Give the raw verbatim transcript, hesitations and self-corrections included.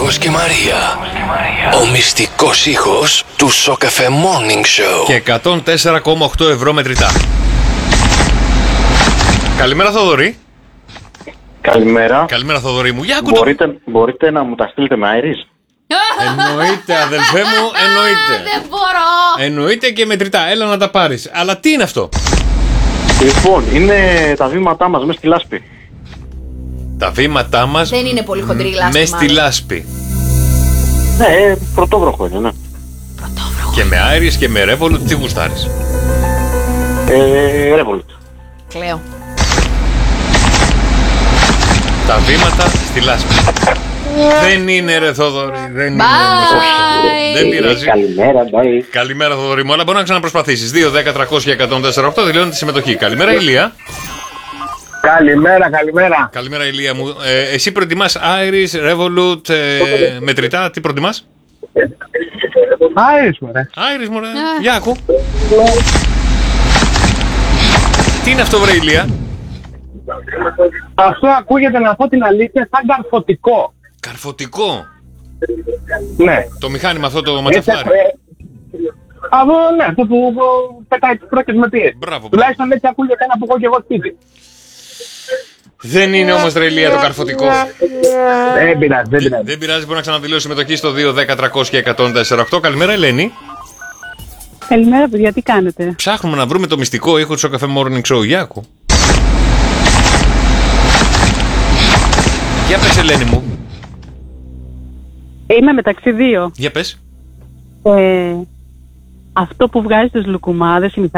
Γιώργος και Μαρία. Ο μυστικός ήχος του Σοκαφέ Morning Show. Και εκατόν τέσσερα κόμμα οκτώ ευρώ μετρητά. Καλημέρα, Θοδωρή. Καλημέρα. Καλημέρα, Θοδωρή μου. Για μπορείτε, το... μπορείτε να μου τα στείλετε με Iris? Εννοείται, αδελφέ μου, εννοείται. Δεν μπορώ. Εννοείται και μετρητά. Έλα να τα πάρεις. Αλλά τι είναι αυτό? Λοιπόν, είναι τα βήματά μας μέσα στη λάσπη. Τα βήματά μας. Δεν είναι πολύ χοντρή η λάσπη. Μέσα στη λάσπη. Ναι, πρωτόβροχο είναι, ναι. Πρωτόβροχο. Και με Iris και με Revolut, τι γουστάρεις? Ε, Revolut. Κλαίω. Τα βήματα στη λάσπη. Δεν είναι, ρε Θοδωρή, δεν είναι. Bye. Δεν πειράζει. Καλημέρα, bye. Καλημέρα, Θοδωρή μου, αλλά μπορεί να ξαναπροσπαθήσεις. δύο, δέκα, τριακόσια, εκατόν τέσσερα οκτώ δηλώνει τη συμμετοχή. Καλημέρα, Ηλία. Καλημέρα, καλημέρα. Καλημέρα, Ηλία μου. Ε, εσύ προτιμάς Iris, Revolut, ε, μετρητά, τι προτιμάς? Iris, μωρέ. Iris, μωρέ. Για άκου. Τι είναι αυτό, βρε Ηλία? Αυτό ακούγεται, να πω την αλήθεια, σαν καρφωτικό. Καρφωτικό. Ναι. Το μηχάνημα αυτό το ματσαφλάρι. Από, ναι, αυτό που πετάει τις πρόκες με πίεση. Μπράβο. Τουλάχιστον έτσι ακούγεται ένα που έχω και εγώ σπίτι. Δεν είναι όμως, ρε Ηλία, το καρφωτικό. Δεν πειράζει, δεν πειράζει. Δεν πειράζει, μπορεί να ξαναδηλώσει συμμετοχή στο δύο, δέκα, τριακόσια, εκατόν τέσσερα οκτώ. Καλημέρα, Ελένη. Καλημέρα, παιδιά, τι κάνετε? Ψάχνουμε να βρούμε το μυστικό ήχο του Σοκαφέ Morning Show. Για άκου. Για πες, Ελένη μου. Είμαι μεταξύ δύο. Για πες. Ε, αυτό που βγάζει τις λουκουμάδες, η